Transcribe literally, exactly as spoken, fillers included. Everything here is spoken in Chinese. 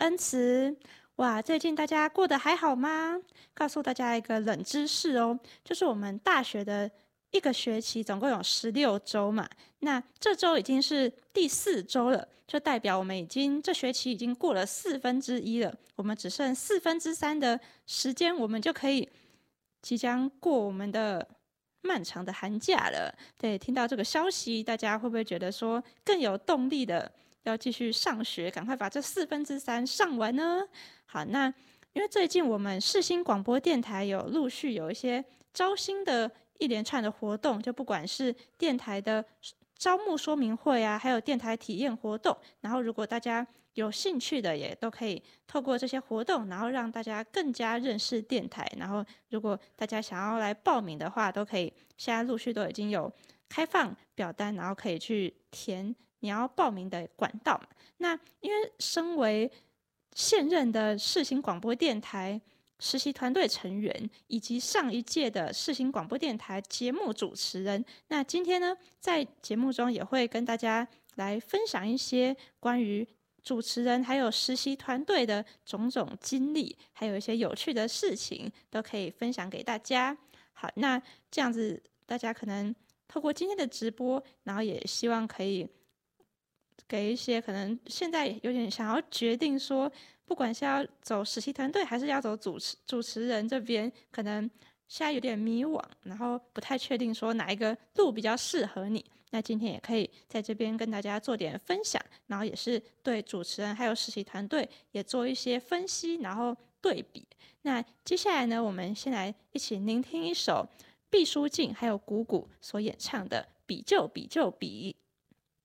恩慈。哇，最近大家过得还好吗？告诉大家一个冷知识哦，就是我们大学的一个学期总共有十六周嘛，那这周已经是第四周了，就代表我们已经这学期已经过了四分之一了，我们只剩四分之三的时间，我们就可以即将过我们的漫长的寒假了。对，听到这个消息，大家会不会觉得说更有动力的要继续上学，赶快把这四分之三上完呢？好，那因为最近我们世新广播电台有陆续有一些招新的一连串的活动，就不管是电台的招募说明会啊，还有电台体验活动，然后如果大家有兴趣的，也都可以透过这些活动，然后让大家更加认识电台。然后，如果大家想要来报名的话，都可以，现在陆续都已经有开放表单，然后可以去填你要报名的管道嘛。那因为身为现任的世新广播电台实习团队成员，以及上一届的世新广播电台节目主持人，那今天呢，在节目中也会跟大家来分享一些关于主持人还有实习团队的种种经历，还有一些有趣的事情，都可以分享给大家。好，那这样子，大家可能透过今天的直播，然后也希望可以给一些可能现在有点想要决定说，不管是要走实习团队，还是要走主持主持人这边，可能现在有点迷惘，然后不太确定说哪一个路比较适合你。那今天也可以在这边跟大家做点分享，然后也是对主持人还有实习团队也做一些分析，然后对比。那接下来呢，我们先来一起聆听一首毕书尽还有谷谷所演唱的《比就比就比》。